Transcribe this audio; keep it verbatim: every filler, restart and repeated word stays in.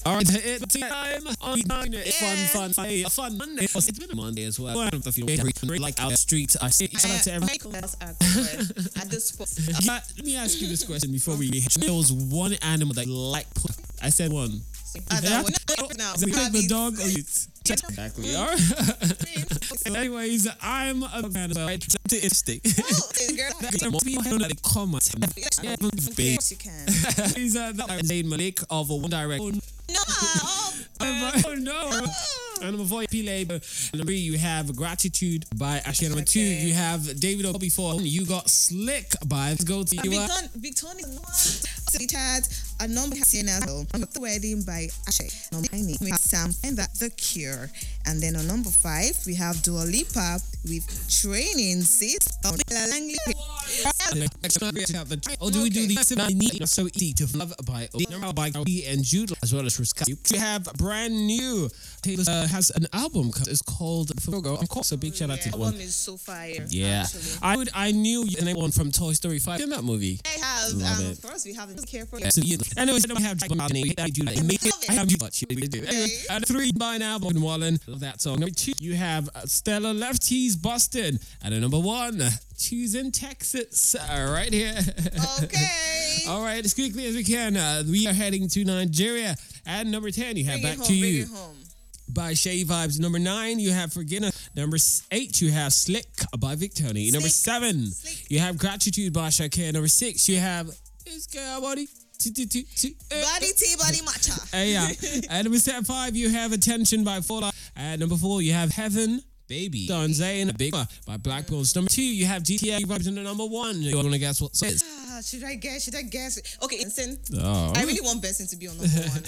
Alright, it's time on nine. It's fun, fun, fun, a fun Monday. It's been a Monday as well. One of the few like our street. I say shout out to everyone. At this point, Yeah, let me ask you this question before we. There was one animal that you like. Put. I said one. uh, Yeah. no, now, Is it like the rabbits. dog or you? Exactly. All right. Anyways, I'm a fan of right. To instinct. Oh, girl. Most people don't know the comments. Yeah, Of course you can. He's uh, that Zayn Malik of One Direction. No. Oh, Oh no. And number four, P. Labor. Number three, you have Gratitude by Ashley. Number two, Okay. you have David O. Before you got Slick by Let's Go to Big You. Ton, Big Ton is not. City Chat, a number has seen as well. The Wedding by Ashay. Number nine, we have Sam and that The Cure. And then on number five, we have Dua Lipa with Training Sis. Langley. Or do we do the I Need So Easy to Love by Normal by G and Jude as well as Riska? We have brand new. Taylor uh, has an album. It's called Fogo. Of course, a big shout out to Yeah, that one. album is so fire. Yeah, Actually. I would. I knew the name one from Toy Story five in that movie. I have, Love um, it. of course, we have the Care for Yeah, so you, anyways, I don't have Dragon Ball name. I do that. It makes it- I have you, but you do. Anyway, at three by now, Morgan Wallen. Love that song. Number two, you have uh, Stella Lefties Boston. And at number one, choosing Texas. Uh, right here. Okay. All right, as quickly as we can, uh, we are heading to Nigeria. At number ten, you have Bring it Back home, to bring You it home. by Shay Vibes. Number nine, you have Forgiveness. Number s- eight, you have Slick by Victoni. Number Slick. seven, Slick. you have Gratitude by Shakira. Number six, you have This Girl Body. T- t- t- t- eh, Body tea, body matcha. eh, yeah. At number seven, five, you have Attention by Fola. At number four, you have Heaven. Baby. Don Zayn, Big One by Black Bulls. Number two, you have G T A Vibes in the number one. You want to guess what song it is? Ah, should I guess? Should I guess? Okay, Benson. Oh. I really want Benson to be on number one.